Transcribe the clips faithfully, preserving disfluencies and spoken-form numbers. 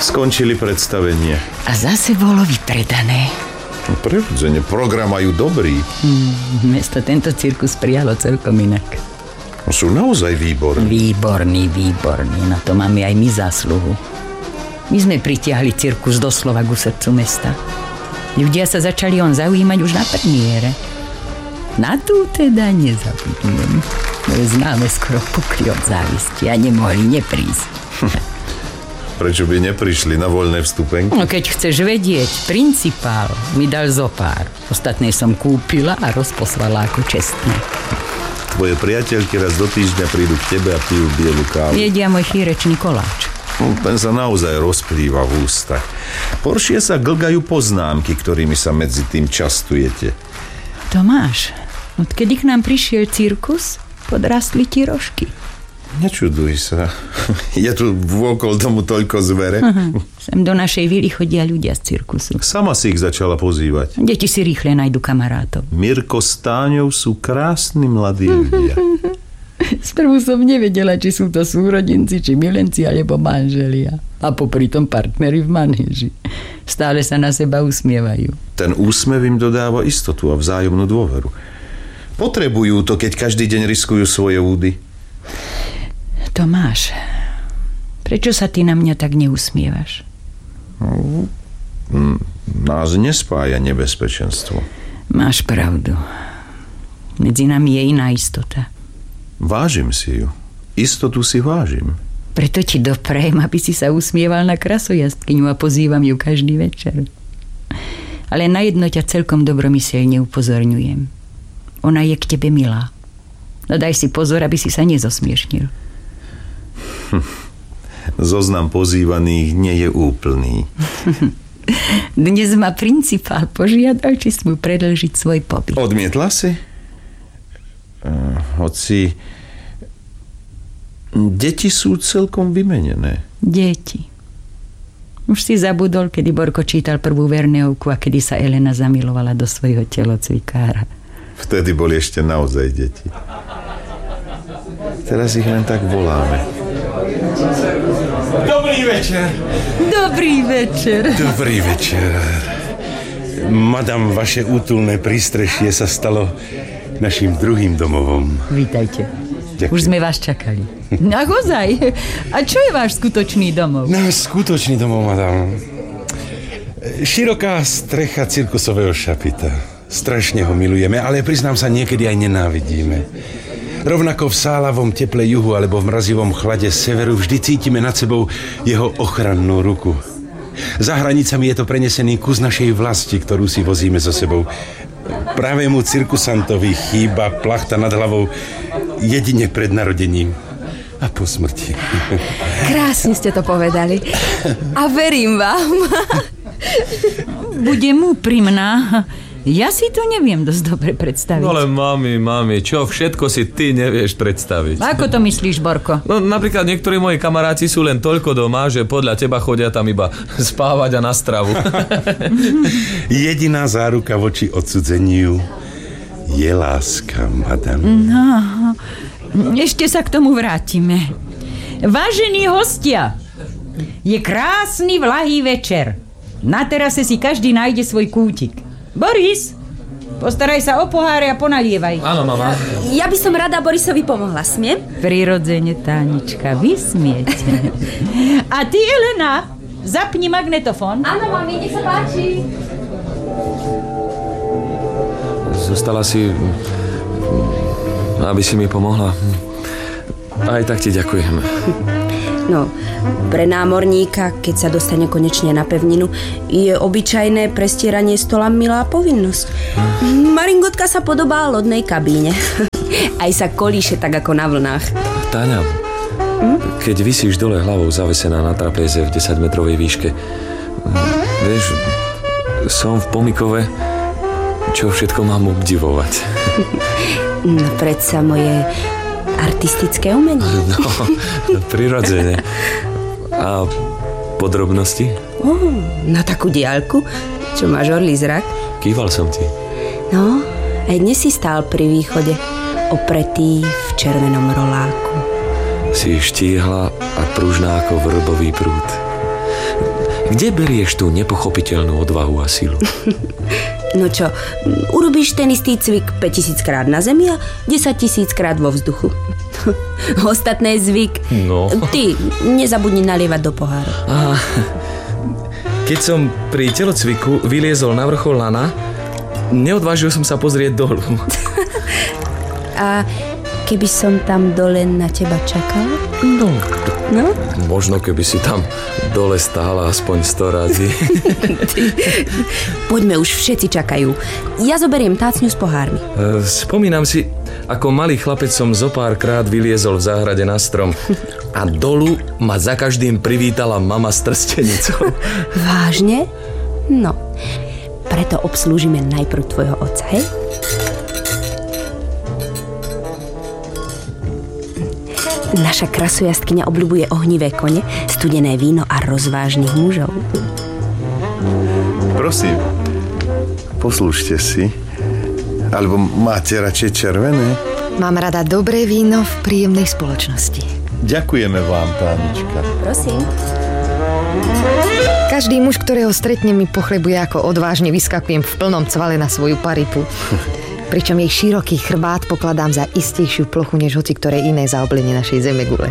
Skončili predstavenie. A zase bolo vypredané. No, prirodzene, program majú dobrý. Hmm, mesto tento cirkus prijalo celkom inak. No, sú naozaj výborní. Výborný, výborný. Na to máme aj my zásluhu. My sme pritiahli cirkus doslova ku srdcu mesta. Ľudia sa začali on zaujímať už na premiére. Na tú teda nezabudnem. Moje známe skoro pukli od závisti a nemohli neprísť. Prečo by neprišli na voľné vstupenky? No keď chceš vedieť, principál mi dal zopár. Ostatné som kúpila a rozposlala ako čestné. Tvoje priateľky raz do týždňa prídu k tebe a pijú bielu kávu. Jedia môj chýrečný koláč. No, ten sa naozaj rozplýva v ústach. Horšie sa glgajú poznámky, ktorými sa medzi tým častujete. Tomáš, odkedy k nám prišiel cirkus, podrastli ti rožky. Nečuduj sa. Je tu vôkol tomu toľko zvere. Aha, sem do našej vily chodia ľudia z cirkusu. Sama si ich začala pozývať. Deti si rýchle nájdu kamarátov. Mirko s Táňou sú krásni mladí ľudia. Sprvu som nevedela, či sú to súrodinci, či milenci, alebo manželia. A popri tom partneri v manéži. Stále sa na seba usmievajú. Ten úsmev im dodáva istotu a vzájomnú dôveru. Potrebujú to, keď každý deň riskujú svoje údy. Tomáš, prečo sa ty na mňa tak neusmievaš? No, nás nespája nebezpečenstvo. Máš pravdu. Medzi nami je iná istota. Vážim si ju. Istotu si vážim. Preto ti doprajem, aby si sa usmieval na krasojastkyňu a pozývam ju každý večer. Ale na jedno ťa celkom dobromyselne upozorňujem. Ona je k tebe milá. No daj si pozor, aby si sa nezosmiešnil. Hm. Zoznam pozývaných nie je úplný. Dnes ma principál požiadal, či smú predĺžiť svoj pobyt. Odmietla si? Uh, hoci deti sú celkom vymenené. Deti. Už si zabudol, kedy Borko čítal prvú Verneovku a kedy sa Elena zamilovala do svojho telocvikára. Vtedy boli ešte naozaj deti. Teraz ich len tak voláme. Dobrý večer. Dobrý večer. Dobrý večer. Madam, vaše útulné prístrešie sa stalo našim druhým domovom. Vítajte. Ďakujem. Už sme vás čakali. Naozaj? A čo je váš skutočný domov? Náš skutočný domov, madam. Široká strecha cirkusového šapita. Strašne ho milujeme, ale priznám sa, niekedy aj nenávidíme. Rovnako v sálavom teple juhu alebo v mrazivom chlade severu vždy cítime nad sebou jeho ochrannú ruku. Za hranicami je to prenesený kus našej vlasti, ktorú si vozíme so sebou. Pravému cirkusantovi chýba plachta nad hlavou jedine pred narodením a po smrti. Krásne ste to povedali. A verím vám. Budem úprimná. Ja si to neviem dosť dobre predstaviť. No ale mami, mami, čo všetko si ty nevieš predstaviť? Ako to myslíš, Borko? No napríklad niektorí moji kamaráti sú len toľko doma, že podľa teba chodia tam iba spávať a na stravu. Jediná záruka voči odsudzeniu je láska, madam. No, ešte sa k tomu vrátime. Vážení hostia, je krásny vlahý večer. Na terase si každý nájde svoj kútik. Boris, postaraj sa o poháre a ponalievaj. Áno, mama. Ja by som rada Borisovi pomohla, smiem? Prirodzene, Tánička, vysmiete. A ty, Elena, zapni magnetofón. Áno, mami, nech sa páči. Zostala si, aby si mi pomohla. Aj tak ti ďakujem. No, pre námorníka, keď sa dostane konečne na pevninu, je obyčajné prestieranie stola milá povinnosť. Maringotka sa podobá lodnej kabíne. Aj sa kolíše tak ako na vlnách. Táňa, hm? Keď visíš dole hlavou zavesená na trapéze v desaťmetrovej výške, vieš, som v Pomikove, čo všetko mám obdivovať. No predsa moje artistické umenie. No, prirodzene. A podrobnosti? Oh, na takú diaľku? Čo máš orlý zrak? Kýval som ti. No, aj dnes si stál pri východe, opretý v červenom roláku. Si štíhla a pružná ako vrbový prúd. Kde berieš tú nepochopiteľnú odvahu a silu? No čo, urobíš ten istý cvik päťtisíc krát na zemi a desaťtisíc krát vo vzduchu. Ostatné je zvyk. No. Ty, nezabudni nalievať do pohára. A keď som pri telocviku vyliezol na vrchol lana, neodvážil som sa pozrieť dolu. A keby som tam dole na teba čakala? No, No? Možno keby si tam dole stála aspoň sto razy. Poďme, už všetci čakajú. Ja zoberiem tácňu s pohármi. E, spomínam si, ako malý chlapec som zo pár krát vyliezol v záhrade na strom a dolu ma za každým privítala mama s trstenicou. Vážne? No, preto obslúžime najprv tvojho otca, hej? Naša krasojastkyňa obľubuje ohnivé kone, studené víno a rozvážnych mužov. Prosím, poslúžte si. Alebo máte radšej červené? Mám rada dobré víno v príjemnej spoločnosti. Ďakujeme vám, pánička. Prosím. Každý muž, ktorého stretnem, mi pochlebuje, ako odvážne vyskakujem v plnom cvale na svoju paripu. Pričom jej široký chrbát pokladám za istejšiu plochu než hoci ktoré iné zaoblenie našej zemegule.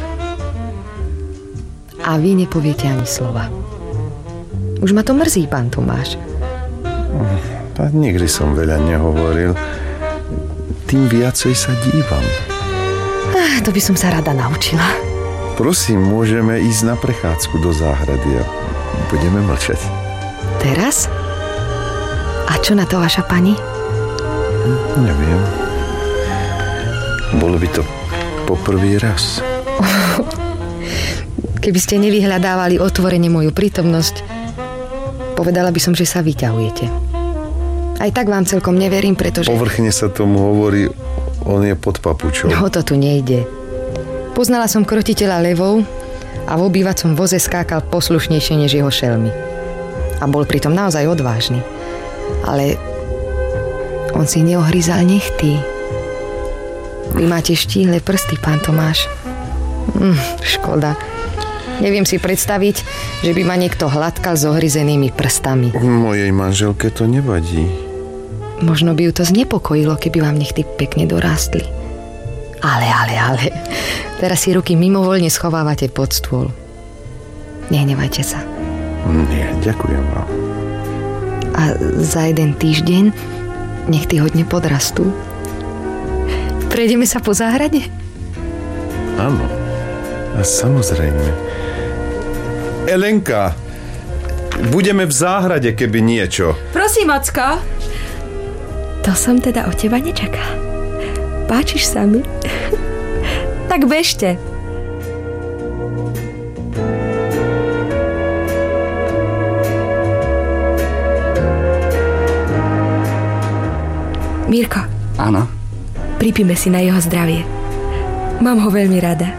A vy nepoviete ani slova. Už ma to mrzí, pán Tomáš. Tak nikdy som veľa nehovoril. Tým viacej sa dívam. Ah, to by som sa rada naučila. Prosím, môžeme ísť na prechádzku do záhrady a budeme mlčať. Teraz? A čo na to vaša pani? Neviem. Bolo by to poprvý raz. Keby ste nevyhľadávali otvorene moju prítomnosť, povedala by som, že sa vyťahujete. Aj tak vám celkom neverím, pretože... Povrchne sa tomu hovorí, on je pod papučou. No to tu nejde. Poznala som krotiteľa levov a v obývacom voze skákal poslušnejšie než jeho šelmy. A bol pritom naozaj odvážny. Ale on si neohryzal nechty. Vy máte štíhle prsty, pán Tomáš. Hm, škoda. Neviem si predstaviť, že by ma niekto hladkal s ohryzenými prstami. Mojej manželke to nevadí. Možno by ju to znepokojilo, keby vám nechty pekne dorástli. Ale, ale, ale. Teraz si ruky mimovoľne schovávate pod stôl. Nehnevajte sa. Nie, ďakujem vám. A za jeden týždeň nechty hodne podrastú. Prejdeme sa po záhrade? Áno. A samozrejme. Elenka, budeme v záhrade, keby niečo. Prosím, ocko. To som teda od teba nečaká. Páčiš sa mi? Tak bežte. Mirko. Áno? Pripíme si na jeho zdravie. Mám ho veľmi rada.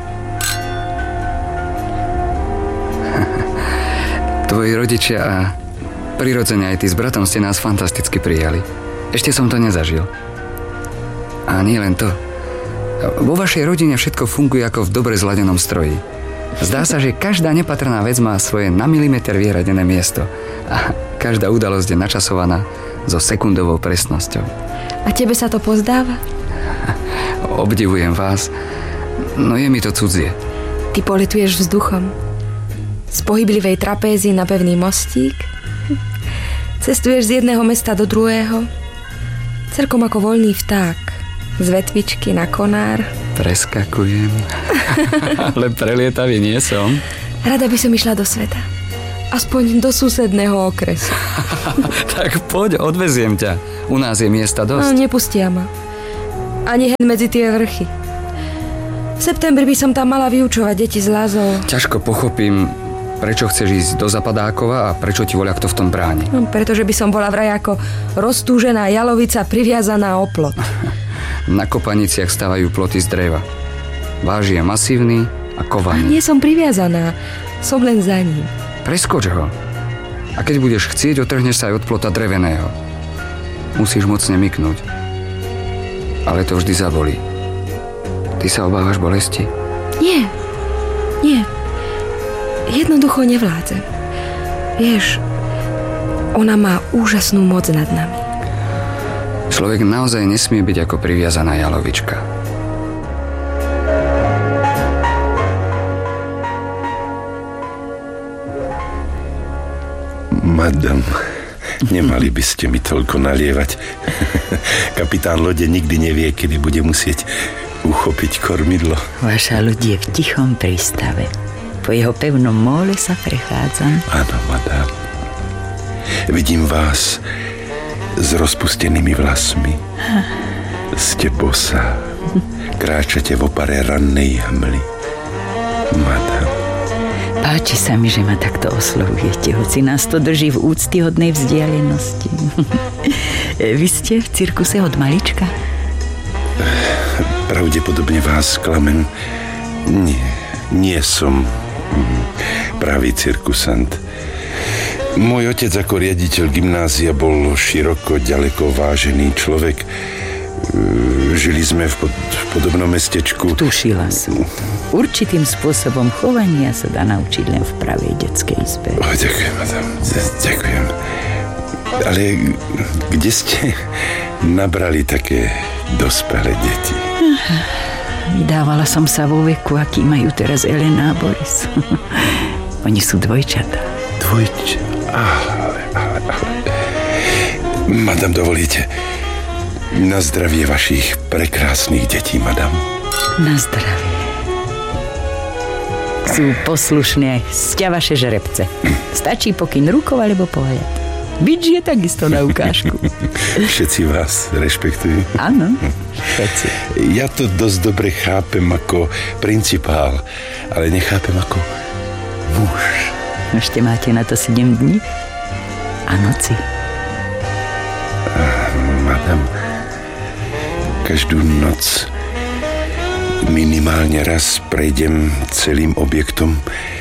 Tvoji rodičia a prirodzene aj ty s bratom ste nás fantasticky prijali. Ešte som to nezažil. A nie len to. Vo vašej rodine všetko funguje ako v dobre zladenom stroji. Zdá sa, že každá nepatrná vec má svoje na milimeter vyhradené miesto. A každá udalosť je načasovaná so sekundovou presnosťou. A tebe sa to pozdáva? Obdivujem vás, no je mi to cudzie. Ty poletuješ vzduchom. Z pohyblivej trapézy na pevný mostík. Cestuješ z jedného mesta do druhého. Celkom ako voľný vták. Z vetvičky na konár. Preskakujem. Ale prelietavý nie som. Rada by som išla do sveta. Aspoň do susedného okresu. Tak poď, odveziem ťa. U nás je miesta dosť. No, nepustia ma. Ani hen medzi tie vrchy. V septembri by som tam mala vyučovať deti z Lazov. Ťažko pochopím, prečo chceš ísť do Zapadákova a prečo ti voľa kto v tom bráni. No, pretože by som bola vraj ako roztúžená jalovica priviazaná o plot. Na kopaniciach stavajú ploty z dreva. Váž je masívny a kovaný. A nie som priviazaná, som len za ním. Preskoč ho. A keď budeš chcieť, otrhneš sa aj od plota dreveného. Musíš mocne myknúť. Ale to vždy zabolí. Ty sa obávaš bolesti? Nie, nie. Jednoducho nevládzem. Vieš, ona má úžasnú moc nad nami. Človek naozaj nesmie byť ako priviazaná jalovička. Madam, nemali by ste mi toľko nalievať. Kapitán lode nikdy nevie, kedy bude musieť uchopiť kormidlo. Vaša loď je v tichom prístave. Po jeho pevnom móle sa prechádzam. Áno, madam. Vidím vás s rozpustenými vlasmi. Ste bosa. Kráčate v opare rannej hmly. Madam. Páči sa mi, že ma takto oslovujete, hoci nás to drží v úctyhodnej vzdialenosti. Vy ste v cirkuse od malička? Pravdepodobne vás klamem. Nie, nie som pravý cirkusant. Môj otec ako riaditeľ gymnázia bol široko, ďaleko vážený človek. Žili sme v, pod, v podobnom mestečku. Tušila som to. Určitým spôsobom chovania sa dá naučiť len v pravej detskej izbe. O, ďakujem, madam. Ďakujem. Ale kde ste nabrali také dospelé deti? Vydávala som sa vo veku, aký majú teraz Elena a Boris. Oni sú dvojčatá. Dvojčatá? Ale, ale, ale. Madam, dovolíte? Na zdravie vašich prekrásnych detí, madam. Na zdravie. Sú poslušné, sťa vaše žrebce. Stačí pokyn rukou alebo pohľad. Bič je takisto na ukážku. Všetci vás rešpektujú. Áno, všetci. Ja to dosť dobre chápem ako principál, ale nechápem ako muž. Ešte máte na to sedem dní a noci. Madam, každú noc minimálne raz prejdem celým objektom.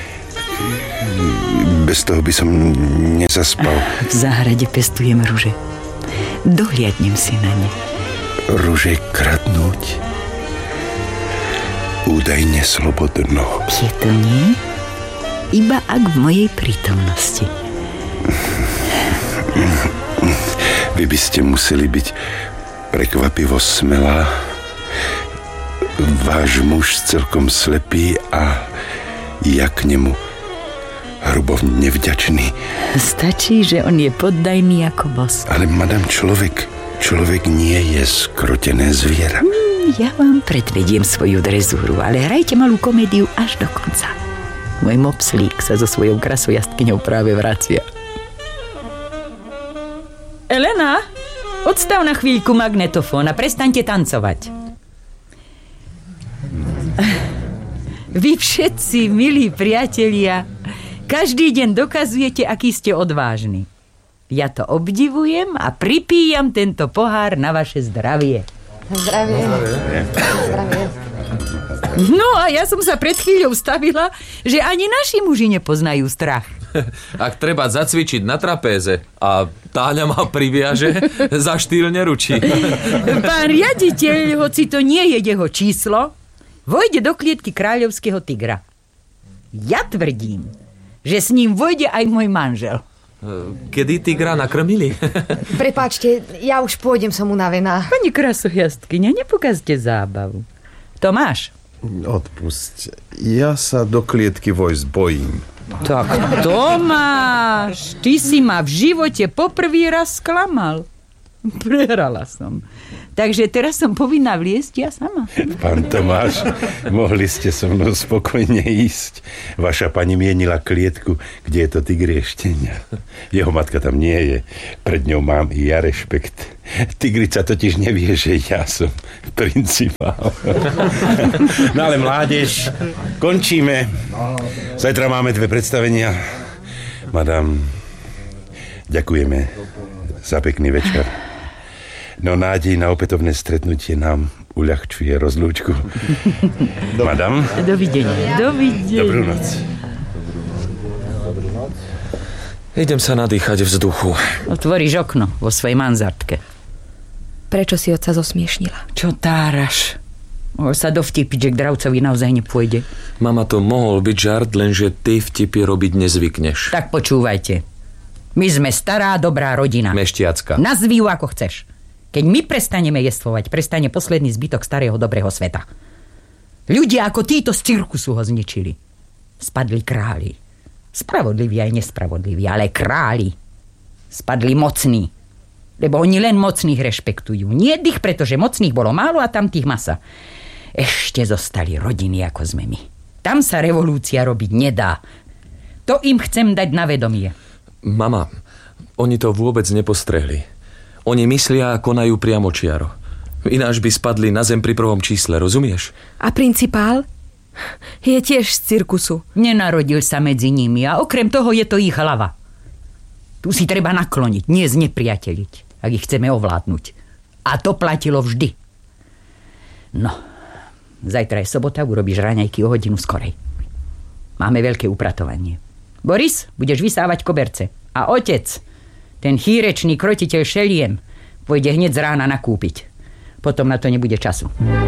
Bez toho by som nezaspal. V záhrade pestujem ruže. Dohliadnem si na ne. Ruže kradnúť? Údajne slobodno. Je to nie? Iba ak v mojej prítomnosti. Vy by ste museli byť prekvapivo smelá. Váš muž celkom slepý a ja k nemu hrubo nevďačný. Stačí, že on je poddajný ako bos. Ale madam, človek, človek nie je skrotené zviera. Mm, ja vám predvediem svoju drezúru, ale hrajte malú komédiu až do konca. Môj mopslík sa so svojou krasojastkyňou práve vracia. Elena, odstav na chvíľku magnetofón a prestaňte tancovať. Vy všetci, milí priatelia, každý deň dokazujete, aký ste odvážni. Ja to obdivujem a pripíjam tento pohár na vaše zdravie. Zdravie. Zdravie. No a ja som sa pred chvíľou stavila, že ani naši muži nepoznajú strach. Ak treba zacvičiť na trapéze a Táňa ma priviaže, za štýl neručí. Pán riaditeľ, hoci to nie je jeho číslo, vojde do klietky kráľovského tigra. Ja tvrdím, že s ním vojde aj môj manžel. Kedy tigra nakrmili? Prepáčte, ja už pôjdem, som unavená. Pani krasojastkyňa, nepokazte zábavu. Tomáš. Odpusť. Ja sa do klietky vojsť bojím. Tak Tomáš, ty si ma v živote poprvý raz sklamal. Prehrala som. Takže teraz som povinná vliesť ja sama. Pán Tomáš, mohli ste so mnou spokojne ísť. Vaša pani mienila klietku, kde je to tigrie štenia. Jeho matka tam nie je. Pred ňou mám i ja rešpekt. Tigrica totiž nevie, že ja som principál. No ale mládež, končíme. Zajtra máme dve predstavenia. Madam, ďakujeme za pekný večer. No nádej na opätovné stretnutie nám uľahčuje rozlúčku. Madam? Dovidenia. Dovidenia. Dobrú noc. Idem sa nadýchať vzduchu. Otvoríš okno vo svojej manzartke. Prečo si otca zosmiešnila? Čo táraš? Mohol sa dovtipiť, že k Dravcovi naozaj nepôjde. Mama, to mohol byť žart, lenže ty vtipy robiť nezvykneš. Tak počúvajte. My sme stará, dobrá rodina. Meštiacka. Nazví ju ako chceš. Keď my prestaneme jestvovať, prestane posledný zbytok starého dobrého sveta. Ľudia ako títo z cirkusu ho zničili. Spadli králi. Spravodliví aj nespravodliví, ale králi. Spadli mocní. Lebo oni len mocných rešpektujú. Nie ich, pretože mocných bolo málo a tamtých masa. Ešte zostali rodiny, ako sme my. Tam sa revolúcia robiť nedá. To im chcem dať na vedomie. Mama, oni to vôbec nepostrehli. Oni myslia a konajú priamočiaro. Ináč by spadli na zem pri prvom čísle, rozumieš? A principál? Je tiež z cirkusu. Nenarodil sa medzi nimi a okrem toho je to ich hlava. Tu si treba nakloniť, nie znepriateliť, ak ich chceme ovládnuť. A to platilo vždy. No, zajtra je sobota, urobíš raňajky o hodinu skorej. Máme veľké upratovanie. Boris, budeš vysávať koberce. A otec, ten chýrečný krotiteľ šeliem, pôjde hneď z rána nakúpiť. Potom na to nebude času.